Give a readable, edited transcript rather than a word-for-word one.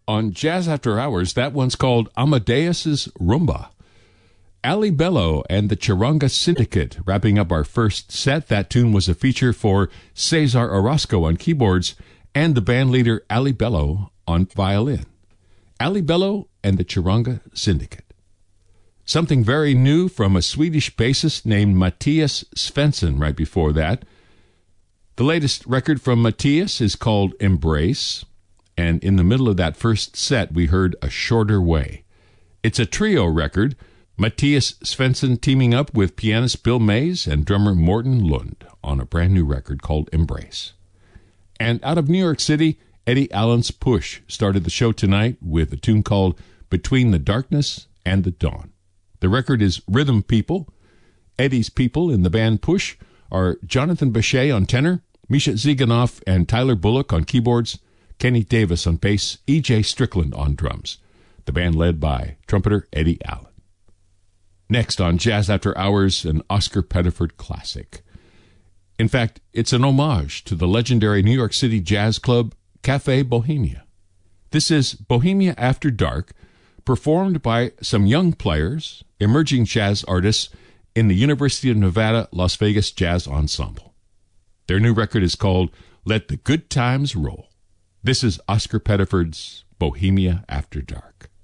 On Jazz After Hours, that one's called Amadeus's Rumba. Ali Bello and the Charanga Syndicate wrapping up our first set. That tune was a feature for Cesar Orozco on keyboards and the band leader Ali Bello on violin. Ali Bello and the Charanga Syndicate. Something very new from a Swedish bassist named Mattias Svensson right before that. The latest record from Mattias is called Embrace, and in the middle of that first set we heard A Shorter Way. It's a trio record, Mattias Svensson teaming up with pianist Bill Mays and drummer Morten Lund on a brand new record called Embrace. And out of New York City, Eddie Allen's Push started the show tonight with a tune called Between the Darkness and the Dawn. The record is Rhythm People. Eddie's people in the band Push are Jonathan Bechet on tenor, Misha Ziganoff and Tyler Bullock on keyboards, Kenny Davis on bass, E.J. Strickland on drums. The band led by trumpeter Eddie Allen. Next on Jazz After Hours, an Oscar Pettiford classic. In fact, it's an homage to the legendary New York City jazz club Café Bohemia. This is Bohemia After Dark, performed by some young players, emerging jazz artists in the University of Nevada, Las Vegas Jazz Ensemble. Their new record is called Let the Good Times Roll. This is Oscar Pettiford's Bohemia After Dark.